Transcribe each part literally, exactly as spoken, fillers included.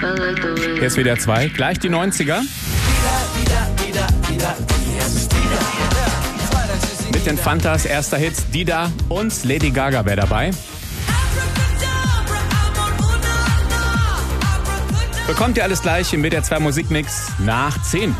Hier ist wieder zwei, gleich die neunziger. Mit den Fantas, erster Hit, Dida und Lady Gaga wäre dabei. Bekommt ihr alles gleich im W D R zwei Musikmix nach zehn.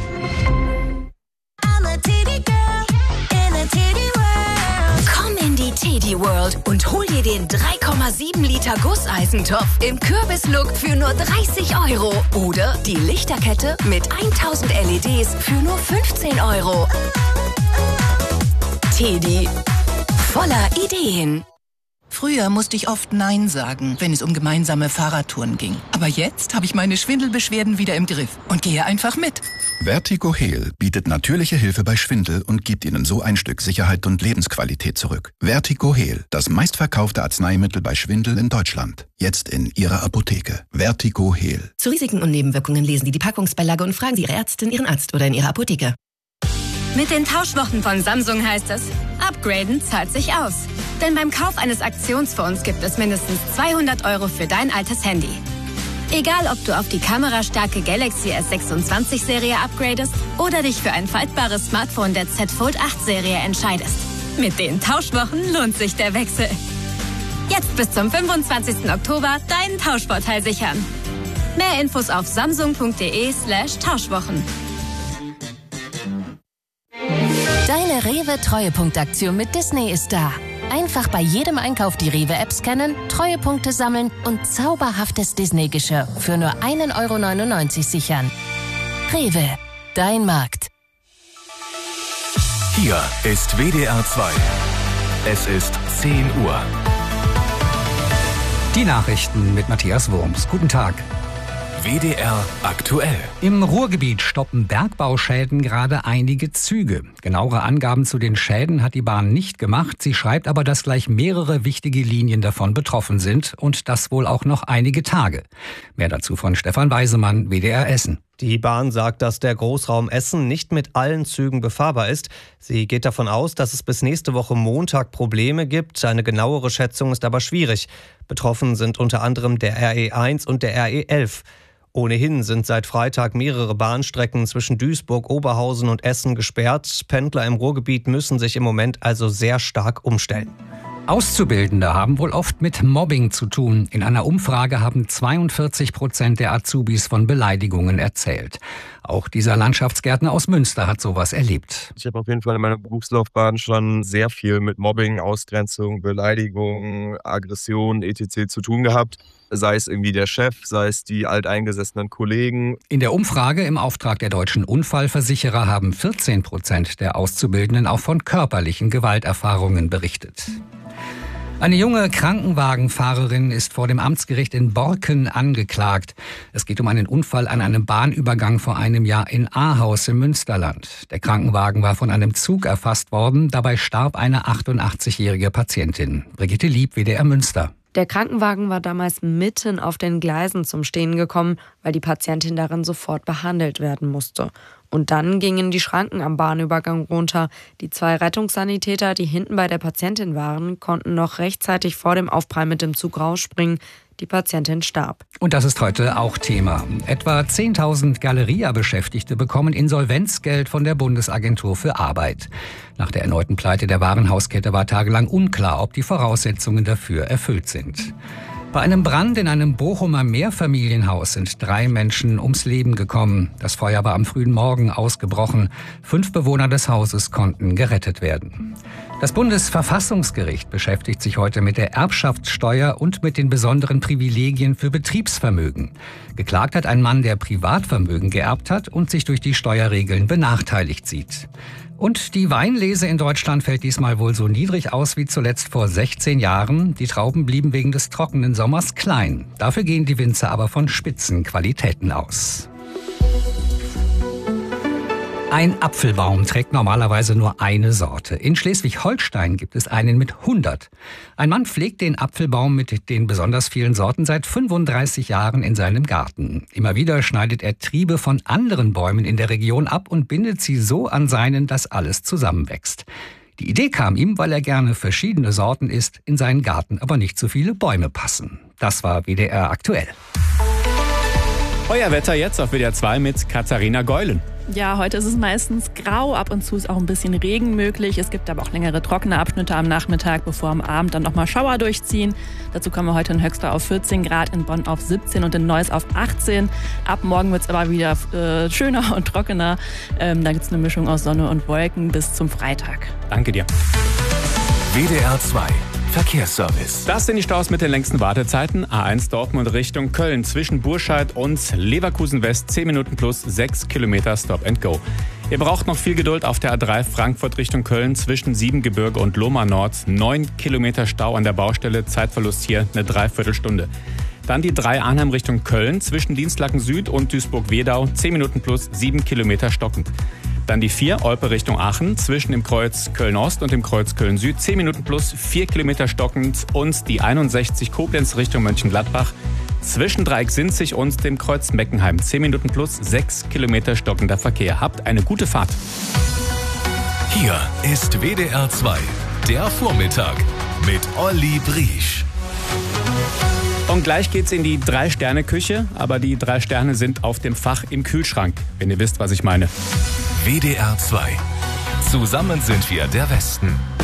Komm in die Teddy World und hol dir den drei Komma sieben Liter Gusseisentopf im Kürbislook für nur dreißig Euro. Oder die Lichterkette mit tausend L E Ds für nur fünfzehn Euro. Teddy, voller Ideen. Früher musste ich oft Nein sagen, wenn es um gemeinsame Fahrradtouren ging. Aber jetzt habe ich meine Schwindelbeschwerden wieder im Griff und gehe einfach mit. Vertigo Heal bietet natürliche Hilfe bei Schwindel und gibt Ihnen so ein Stück Sicherheit und Lebensqualität zurück. Vertigo Heal, das meistverkaufte Arzneimittel bei Schwindel in Deutschland. Jetzt in Ihrer Apotheke. Vertigo Heal. Zu Risiken und Nebenwirkungen lesen Sie die Packungsbeilage und fragen Sie Ihre Ärztin, Ihren Arzt oder in Ihrer Apotheke. Mit den Tauschwochen von Samsung heißt es, upgraden zahlt sich aus. Denn beim Kauf eines Aktionsfonds gibt es mindestens zweihundert Euro für dein altes Handy. Egal, ob du auf die kamerastarke Galaxy S sechsundzwanzig Serie upgradest oder dich für ein faltbares Smartphone der Z Fold acht Serie entscheidest. Mit den Tauschwochen lohnt sich der Wechsel. Jetzt bis zum fünfundzwanzigsten Oktober deinen Tauschvorteil sichern. Mehr Infos auf samsung.de slash Tauschwochen. Deine Rewe-Treuepunktaktion mit Disney ist da. Einfach bei jedem Einkauf die Rewe-App scannen, Treuepunkte sammeln und zauberhaftes Disney-Geschirr für nur ein Euro neunundneunzig sichern. Rewe, dein Markt. Hier ist W D R zwei. Es ist zehn Uhr. Die Nachrichten mit Matthias Wurms. Guten Tag. W D R aktuell. Im Ruhrgebiet stoppen Bergbauschäden gerade einige Züge. Genauere Angaben zu den Schäden hat die Bahn nicht gemacht. Sie schreibt aber, dass gleich mehrere wichtige Linien davon betroffen sind und das wohl auch noch einige Tage. Mehr dazu von Stefan Weisemann, W D R Essen. Die Bahn sagt, dass der Großraum Essen nicht mit allen Zügen befahrbar ist. Sie geht davon aus, dass es bis nächste Woche Montag Probleme gibt. Eine genauere Schätzung ist aber schwierig. Betroffen sind unter anderem der R E eins und der R E elf. Ohnehin sind seit Freitag mehrere Bahnstrecken zwischen Duisburg, Oberhausen und Essen gesperrt. Pendler im Ruhrgebiet müssen sich im Moment also sehr stark umstellen. Auszubildende haben wohl oft mit Mobbing zu tun. In einer Umfrage haben zweiundvierzig Prozent der Azubis von Beleidigungen erzählt. Auch dieser Landschaftsgärtner aus Münster hat sowas erlebt. Ich habe auf jeden Fall in meiner Berufslaufbahn schon sehr viel mit Mobbing, Ausgrenzung, Beleidigung, Aggression et cetera zu tun gehabt. Sei es irgendwie der Chef, sei es die alteingesessenen Kollegen. In der Umfrage im Auftrag der Deutschen Unfallversicherer haben vierzehn Prozent der Auszubildenden auch von körperlichen Gewalterfahrungen berichtet. Eine junge Krankenwagenfahrerin ist vor dem Amtsgericht in Borken angeklagt. Es geht um einen Unfall an einem Bahnübergang vor einem Jahr in Ahaus im Münsterland. Der Krankenwagen war von einem Zug erfasst worden. Dabei starb eine achtundachtzigjährige Patientin. Brigitte Lieb, W D R Münster. Der Krankenwagen war damals mitten auf den Gleisen zum Stehen gekommen, weil die Patientin darin sofort behandelt werden musste. Und dann gingen die Schranken am Bahnübergang runter. Die zwei Rettungssanitäter, die hinten bei der Patientin waren, konnten noch rechtzeitig vor dem Aufprall mit dem Zug rausspringen. Die Patientin starb. Und das ist heute auch Thema. Etwa zehntausend Galeria-Beschäftigte bekommen Insolvenzgeld von der Bundesagentur für Arbeit. Nach der erneuten Pleite der Warenhauskette war tagelang unklar, ob die Voraussetzungen dafür erfüllt sind. Bei einem Brand in einem Bochumer Mehrfamilienhaus sind drei Menschen ums Leben gekommen. Das Feuer war am frühen Morgen ausgebrochen. Fünf Bewohner des Hauses konnten gerettet werden. Das Bundesverfassungsgericht beschäftigt sich heute mit der Erbschaftssteuer und mit den besonderen Privilegien für Betriebsvermögen. Geklagt hat ein Mann, der Privatvermögen geerbt hat und sich durch die Steuerregeln benachteiligt sieht. Und die Weinlese in Deutschland fällt diesmal wohl so niedrig aus wie zuletzt vor sechzehn Jahren. Die Trauben blieben wegen des trockenen Sommers klein. Dafür gehen die Winzer aber von Spitzenqualitäten aus. Ein Apfelbaum trägt normalerweise nur eine Sorte. In Schleswig-Holstein gibt es einen mit hundert. Ein Mann pflegt den Apfelbaum mit den besonders vielen Sorten seit fünfunddreißig Jahren in seinem Garten. Immer wieder schneidet er Triebe von anderen Bäumen in der Region ab und bindet sie so an seinen, dass alles zusammenwächst. Die Idee kam ihm, weil er gerne verschiedene Sorten isst, in seinen Garten aber nicht so viele Bäume passen. Das war W D R aktuell. Euer Wetter jetzt auf W D R zwei mit Katharina Geulen. Ja, heute ist es meistens grau, ab und zu ist auch ein bisschen Regen möglich. Es gibt aber auch längere trockene Abschnitte am Nachmittag, bevor am Abend dann nochmal Schauer durchziehen. Dazu kommen wir heute in Höxter auf vierzehn Grad, in Bonn auf siebzehn und in Neuss auf achtzehn. Ab morgen wird es aber wieder äh, schöner und trockener. Ähm, da gibt es eine Mischung aus Sonne und Wolken bis zum Freitag. Danke dir. W D R zwei Verkehrsservice. Das sind die Staus mit den längsten Wartezeiten. A eins Dortmund Richtung Köln zwischen Burscheid und Leverkusen West zehn Minuten plus sechs Kilometer Stop and Go. Ihr braucht noch viel Geduld auf der A drei Frankfurt Richtung Köln zwischen Siebengebirge und Lohmar Nord. neun Kilometer Stau an der Baustelle, Zeitverlust hier eine Dreiviertelstunde. Dann die drei Arnhem Richtung Köln zwischen Dienstlaken Süd und Duisburg-Wedau zehn Minuten plus sieben Kilometer stockend. Dann die vier Olpe Richtung Aachen zwischen dem Kreuz Köln-Ost und dem Kreuz Köln-Süd zehn Minuten plus vier Kilometer stockend. Und die einundsechzig Koblenz Richtung Mönchengladbach zwischen Dreieck-Sinzig und dem Kreuz Meckenheim zehn Minuten plus sechs Kilometer stockender Verkehr. Habt eine gute Fahrt. Hier ist W D R zwei, der Vormittag mit Olli Briesch. Und gleich geht's in die Drei-Sterne-Küche, aber die drei Sterne sind auf dem Fach im Kühlschrank, wenn ihr wisst, was ich meine. W D R zwei. Zusammen sind wir der Westen.